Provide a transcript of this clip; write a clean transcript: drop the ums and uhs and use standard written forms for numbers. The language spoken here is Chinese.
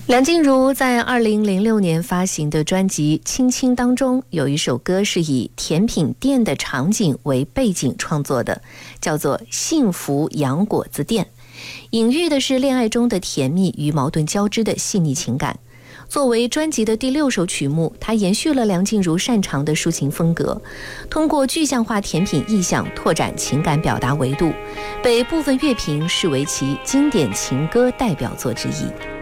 梁静茹在2006年发行的专辑《亲亲》当中，有一首歌是以甜品店的场景为背景创作的，叫做《幸福洋果子店》，隐喻的是恋爱中的甜蜜与矛盾交织的细腻情感。作为专辑的第6首曲目，它延续了梁静茹擅长的抒情风格，通过具象化甜品意象拓展情感表达维度，被部分乐评视为其经典情歌代表作之一。